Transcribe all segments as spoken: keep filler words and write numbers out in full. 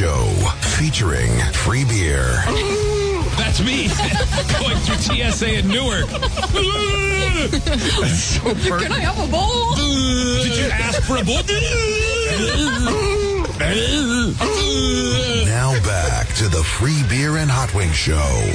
Show, featuring free beer. That's me going through T S A in Newark. That's so perfect. Can I have a bowl? Did you ask for a bowl? Now back to the Free Beer and Hot Wings Show.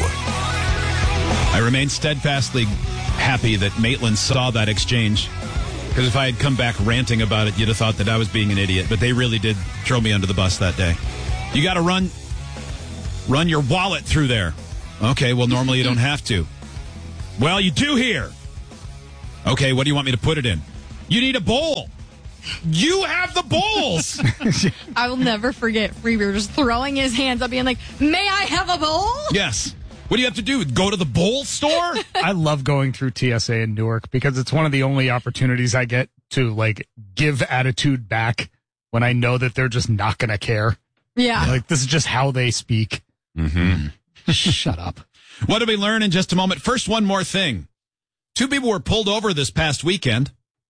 I remain steadfastly happy that Maitland saw that exchange. Because if I had come back ranting about it, you'd have thought that I was being an idiot. But they really did throw me under the bus that day. You got to run, run your wallet through there. Okay, well, normally you don't have to. Well, you do here. Okay, what do you want me to put it in? You need a bowl. You have the bowls. I will never forget Free Beer just throwing his hands up, being like, may I have a bowl? Yes. What do you have to do? Go to the bowl store? I love going through T S A in Newark because it's one of the only opportunities I get to, like, give attitude back when I know that they're just not going to care. Yeah. Like, this is just how they speak. Mm-hmm. Shut up. What did we learn in just a moment? First, one more thing. Two people were pulled over this past weekend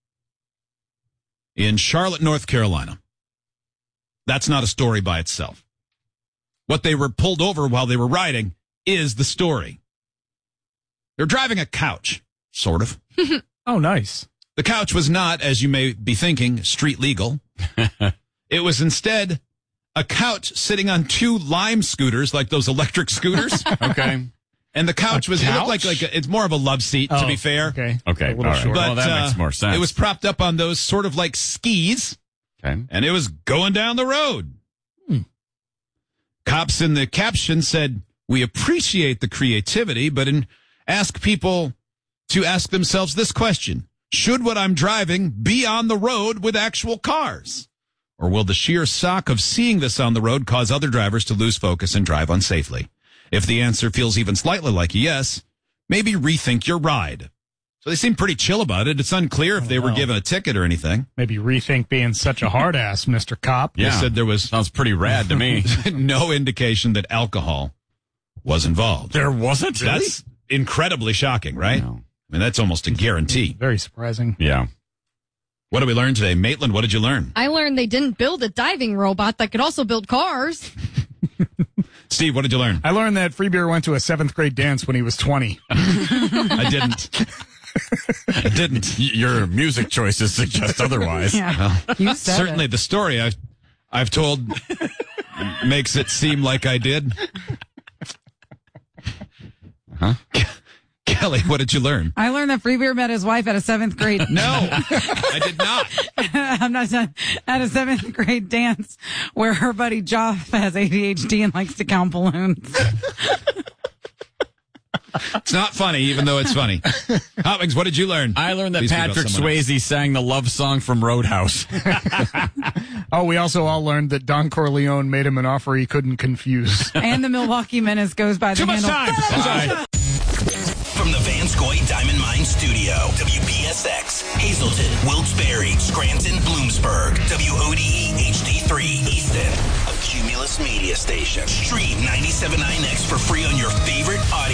in Charlotte, North Carolina. That's not a story by itself. What they were pulled over while they were riding is the story. They're driving a couch, sort of. Oh, nice. The couch was not, as you may be thinking, street legal. It was instead a couch sitting on two Lime scooters, like those electric scooters. Okay. And the couch A was, it looked couch? like, like a, it's more of a love seat, to Oh, be fair. Okay. Okay, A little all right. short. But, Well, that uh, makes more sense. It was propped up on those sort of like skis, Okay. and it was going down the road. Hmm. Cops in the caption said, we appreciate the creativity, but in, ask people to ask themselves this question. Should what I'm driving be on the road with actual cars? Or will the sheer shock of seeing this on the road cause other drivers to lose focus and drive unsafely? If the answer feels even slightly like a yes, maybe rethink your ride. So they seem pretty chill about it. It's unclear if they were know. given a ticket or anything. Maybe rethink being such a hard ass, Mister Cop. Yeah. They said there was Sounds pretty rad to me. no indication that alcohol was involved. There wasn't? That's incredibly shocking, right? No. I mean, that's almost a guarantee. Very surprising. Yeah. What did we learn today? Maitland, what did you learn? I learned they didn't build a diving robot that could also build cars. Steve, what did you learn? I learned that Free Beer went to a seventh grade dance when he was twenty. I didn't. I didn't. Y- Your music choices suggest otherwise. Yeah. You said Certainly it. the story I've, I've told makes it seem like I did. Huh? Kelly, what did you learn? I learned that Free Beer met his wife at a seventh grade. No, I did not. I'm not done. At a seventh grade dance where her buddy Joff has A D H D and likes to count balloons. It's not funny, even though it's funny. Hot Wings, what did you learn? I learned that Please speak about Patrick someone else. Swayze sang the love song from Roadhouse. Oh, we also all learned that Don Corleone made him an offer he couldn't confuse. And the Milwaukee Menace goes by the Too much handle. time. Bye. From the Vanscoy Diamond Mine Studio, W B S X, Hazleton, Wilkes-Barre, Scranton, Bloomsburg, W O D E H D three, Easton, a Cumulus media station. Stream ninety-seven point nine X for free on your favorite audio